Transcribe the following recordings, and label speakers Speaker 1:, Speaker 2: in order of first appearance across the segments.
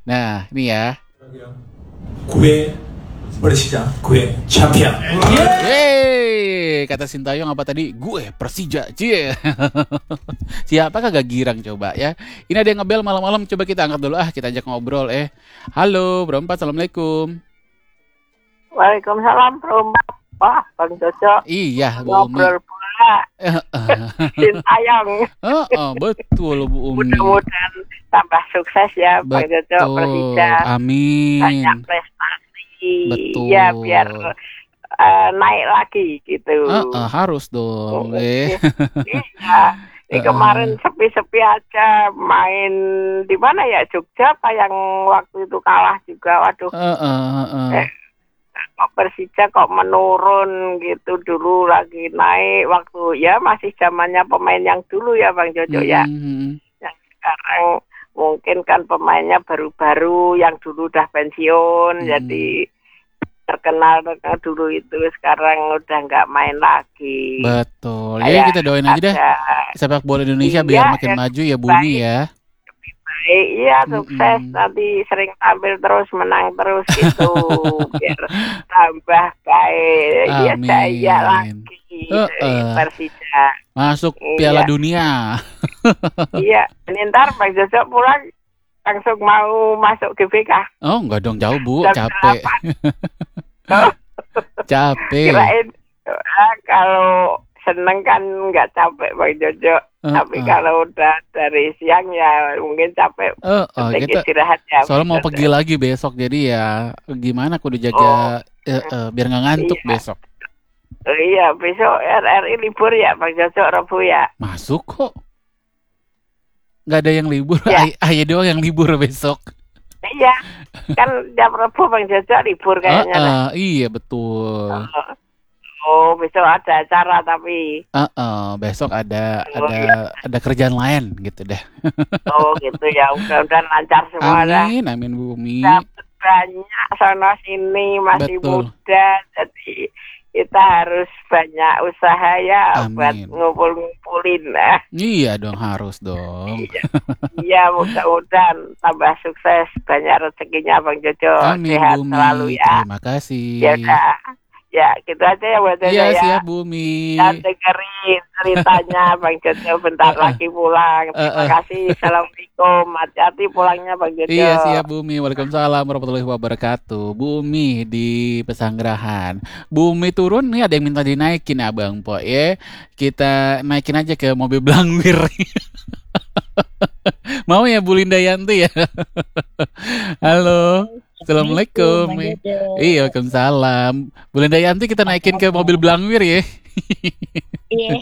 Speaker 1: Nah, ini ya.
Speaker 2: gue Persija, gue champion.
Speaker 1: Yeay, kata Sintayong apa tadi? Gue Persija, cie. Siapa kagak girang coba ya? Ini ada yang ngebel malam-malam, coba kita angkat dulu kita ajak ngobrol. Halo, Bro Empat, assalamualaikum.
Speaker 3: Waalaikumsalam, Mbak. Wah, Bang Jojo.
Speaker 1: Iya, Bu Umi.
Speaker 3: Ngobrol pula. Sintayong.
Speaker 1: Betul, Bu Umi.
Speaker 3: Mudah-mudahan tambah sukses ya, Bang Jojo. Persija.
Speaker 1: Amin.
Speaker 3: Banyak prestasi.
Speaker 1: Betul.
Speaker 3: Ya, biar naik lagi gitu.
Speaker 1: Harus dong.
Speaker 3: Iya. Ini kemarin sepi-sepi aja main di mana ya, Jogja apa yang waktu itu kalah juga. Waduh. Persija kok menurun gitu, dulu lagi naik waktu ya masih zamannya pemain yang dulu ya Bang Jojo ya. Yang sekarang mungkin kan pemainnya baru-baru, yang dulu udah pensiun, jadi terkenal dulu itu sekarang udah nggak main lagi.
Speaker 1: Betul. Jadi kita doain aja deh sepak bola Indonesia biar makin maju ya Bumi ya.
Speaker 3: Iya, sukses nanti sering tampil terus, menang terus gitu, biar tambah baik. Iya, jaya lagi Persija.
Speaker 1: Masuk Piala Dunia.
Speaker 3: Iya, ini ntar Bang Jojo pulang langsung mau masuk GBK.
Speaker 1: Oh, enggak dong, jauh Bu, capek. Capek.
Speaker 3: Kirain kalau seneng kan nggak capek Bang Jojo. Tapi kalau udah dari siang ya mungkin capek.
Speaker 1: Kita
Speaker 3: istirahat ya.
Speaker 1: Soalnya mau pergi lagi besok, jadi ya gimana kudu jaga biar nggak ngantuk besok.
Speaker 3: Iya, besok RRI libur ya Bang Jojo, Rabu ya.
Speaker 1: Masuk kok. Nggak ada yang libur, Ayah doang yang libur besok.
Speaker 3: Iya, kan jam Rabu Bang Jojo libur kayaknya.
Speaker 1: Iya betul.
Speaker 3: Oh, besok ada acara tapi.
Speaker 1: Besok ada kerjaan lain gitu deh.
Speaker 3: Oh gitu ya, mudah-mudahan lancar semua.
Speaker 1: Amin Bu Umi.
Speaker 3: Dapat banyak sana sini, masih muda, jadi kita harus banyak usaha ya. Buat ngumpul-ngumpulin.
Speaker 1: Iya dong, harus dong.
Speaker 3: Iya, mudah-mudahan tambah sukses, banyak rezekinya Bang Jojo.
Speaker 1: Amin,
Speaker 3: sehat
Speaker 1: Bumi.
Speaker 3: Selalu ya.
Speaker 1: Terima kasih.
Speaker 3: Ya, gitu aja ya buat saya.
Speaker 1: Iya, siap Bumi.
Speaker 3: Dan dengerin ceritanya Bang Jojo bentar lagi pulang. Terima kasih. Assalamualaikum. Hati-hati pulangnya Bang Jojo.
Speaker 1: Iya, siap Bumi. Waalaikumsalam warahmatullahi wabarakatuh. Bumi di Pesanggerahan. Bumi turun nih, ada yang minta dinaikin Abang Po ya. Kita naikin aja ke mobil Blangwir. Mau ya Bu Linda Yanti ya? Halo. Assalamualaikum. Iya, waalaikumsalam. Bu Linda Yanti kita naikin ke mobil Blangwir ya.
Speaker 4: Iya.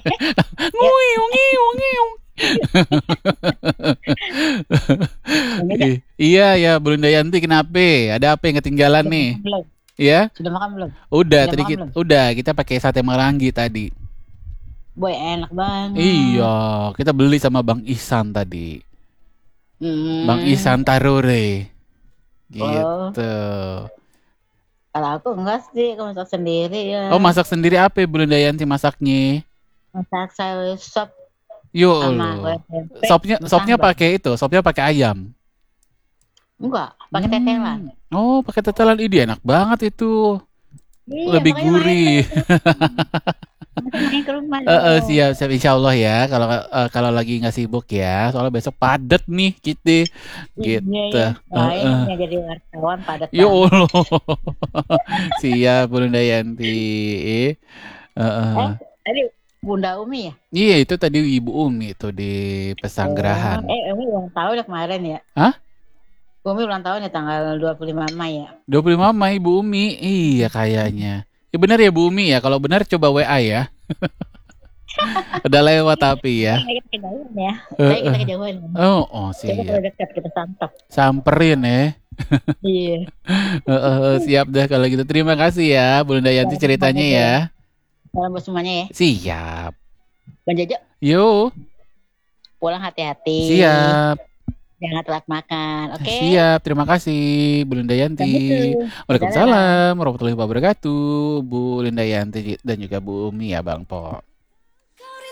Speaker 1: Iya ya, Bu Linda Yanti, kenapa? Ada apa yang ketinggalan nih?
Speaker 4: Belum.
Speaker 1: Iya?
Speaker 4: Sudah makan belum?
Speaker 1: Udah, tadi kita pakai sate Marangi tadi.
Speaker 4: Boy, enak banget.
Speaker 1: Iya, kita beli sama Bang Ihsan tadi. Bang Ihsan Tarore. Gitu.
Speaker 4: Kalau aku enggak sih, aku masak sendiri ya.
Speaker 1: Oh, masak sendiri apa Bu Linda Yanti masaknya?
Speaker 4: Masak sayur sop.
Speaker 1: Yo, sopnya pakai itu, sopnya pakai ayam.
Speaker 4: Enggak, pakai tetelan.
Speaker 1: Oh, pakai tetelan, ide enak banget itu.
Speaker 4: Iya,
Speaker 1: lebih gurih. Siap insya Allah ya, kalau lagi nggak sibuk ya, soalnya besok padat nih kita gitu.
Speaker 4: Iya, jadi wartawan padat.
Speaker 1: Ya Allah. Siap Bu Linda Yanti.
Speaker 4: Tadi Bunda Umi ya?
Speaker 1: Iya, itu tadi Ibu Umi itu di Pesanggerahan.
Speaker 4: Umi ulang tahun ya kemarin ya?
Speaker 1: Hah?
Speaker 4: Umi ulang tahun ya tanggal 25 Mei ya?
Speaker 1: 25 Mei Bu Umi. Iya kayaknya. Ya benar ya Bu Umi ya, kalau benar coba WA ya. Udah lewat tapi ya.
Speaker 4: Kita kejauhan ya. Kita kejauhan.
Speaker 1: Oh siap.
Speaker 4: Kita dekat, kita santap.
Speaker 1: Samperin ya.
Speaker 4: Iya.
Speaker 1: Siap deh kalau gitu. Terima kasih ya Bu Linda Yanti ceritanya ya.
Speaker 4: Salam buat semuanya ya.
Speaker 1: Siap.
Speaker 4: Bang Jojo.
Speaker 1: Yuk.
Speaker 4: Pulang hati-hati.
Speaker 1: Siap.
Speaker 4: Jangan telat makan, oke?
Speaker 1: Siap, terima kasih Bu Linda Yanti. Waalaikumsalam warahmatullahi wabarakatuh, Bu Linda Yanti dan juga Bu Umi ya Bang Po.